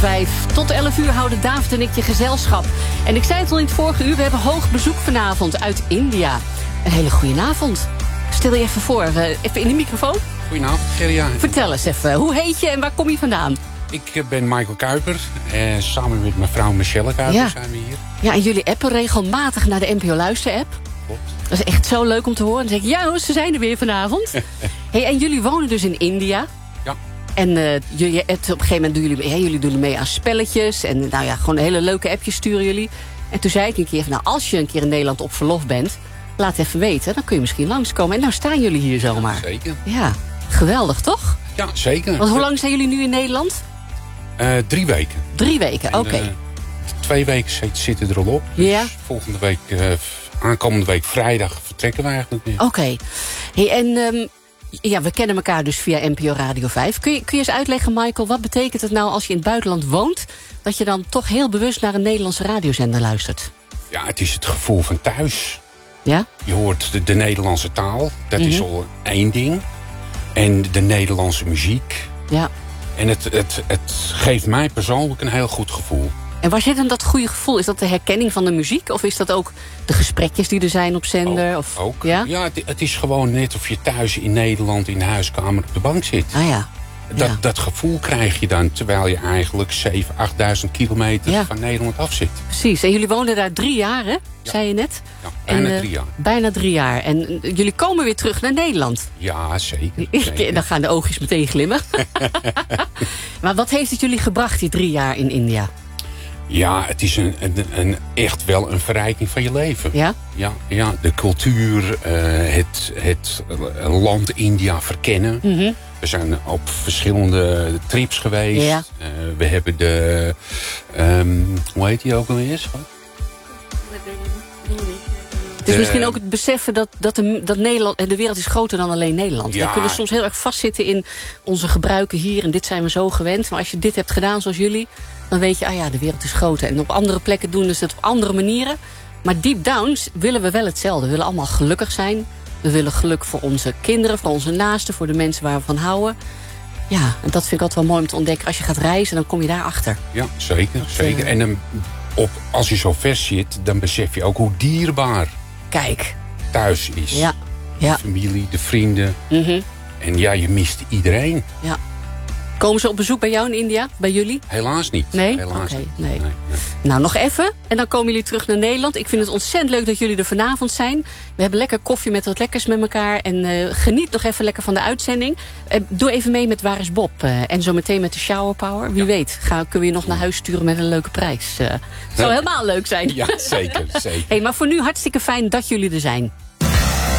5. Tot 11 uur houden David en ik je gezelschap. En ik zei het al in het vorige uur, we hebben hoog bezoek vanavond uit India. Een hele goede avond. Stel je even voor, even in de microfoon. Goedenavond, Gerria. Vertel eens even, hoe heet je en waar kom je vandaan? Ik ben Michael Kuiper. Samen met mijn vrouw Michelle Kuiper zijn we hier. Ja, en jullie appen regelmatig naar de NPO Luister-app. Klopt. Dat is echt zo leuk om te horen. Dan zeg ik, ja hoor, ze zijn er weer vanavond. Hey, en jullie wonen dus in India. Ja. En op een gegeven moment doen jullie doen mee aan spelletjes. En nou ja, gewoon hele leuke appjes sturen jullie. En toen zei ik een keer van, nou, als je een keer in Nederland op verlof bent, laat even weten. Dan kun je misschien langskomen. En nou staan jullie hier zomaar. Ja, zeker. Ja, geweldig toch? Ja, zeker. Want hoe lang zijn jullie nu in Nederland? 3 weken. 3 weken, oké. 2 weken zitten er al op. Dus ja. Volgende week, aankomende week vrijdag vertrekken we eigenlijk weer. Oké. Hey, en ja, we kennen elkaar dus via NPO Radio 5. Kun je eens uitleggen, Michael, wat betekent het nou als je in het buitenland woont, dat je dan toch heel bewust naar een Nederlandse radiozender luistert? Ja, het is het gevoel van thuis. Ja? Je hoort de Nederlandse taal, dat is al één ding. En de Nederlandse muziek. Ja. En het geeft mij persoonlijk een heel goed gevoel. En waar zit dan dat goede gevoel? Is dat de herkenning van de muziek? Of is dat ook de gesprekjes die er zijn op zender? Ook. Ja, ja het is gewoon net of je thuis in Nederland in de huiskamer op de bank zit. Ah ja. Dat gevoel krijg je dan terwijl je eigenlijk 7.000, 8.000 kilometer van Nederland af zit. Precies. En jullie woonden daar 3 jaar, hè? Zei je net? Ja, bijna 3 jaar. Bijna 3 jaar. En jullie komen weer terug naar Nederland. Ja, zeker. Dan gaan de oogjes meteen glimmen. Maar wat heeft het jullie gebracht, die 3 jaar in India? Ja, het is echt wel een verrijking van je leven. Ja? Ja, de cultuur, het land India verkennen. Mm-hmm. We zijn op verschillende trips geweest. Ja. We hebben de... hoe heet die ook alweer? Het is misschien ook het beseffen dat Nederland en de wereld is groter dan alleen Nederland. Ja. We kunnen soms heel erg vastzitten in onze gebruiken hier en dit zijn we zo gewend. Maar als je dit hebt gedaan zoals jullie, dan weet je, ah ja, de wereld is groter. En op andere plekken doen ze het op andere manieren. Maar deep down willen we wel hetzelfde. We willen allemaal gelukkig zijn. We willen geluk voor onze kinderen, voor onze naasten, voor de mensen waar we van houden. Ja, en dat vind ik altijd wel mooi om te ontdekken. Als je gaat reizen, dan kom je daarachter. Ja, zeker. En dan als je zo ver zit, dan besef je ook hoe dierbaar thuis is. Ja. De familie, de vrienden. Mm-hmm. En ja, je mist iedereen. Ja. Komen ze op bezoek bij jou in India? Bij jullie? Helaas niet. Nee? Helaas Oké, niet. nee. Nee. Nou, nog even. En dan komen jullie terug naar Nederland. Ik vind het ontzettend leuk dat jullie er vanavond zijn. We hebben lekker koffie met wat lekkers met elkaar. En geniet nog even lekker van de uitzending. Doe even mee met Waar is Bob? En zo meteen met de Shower Power. Wie weet, kunnen we je nog naar huis sturen met een leuke prijs. Het zou helemaal leuk zijn. Ja, zeker. Hey, maar voor nu hartstikke fijn dat jullie er zijn.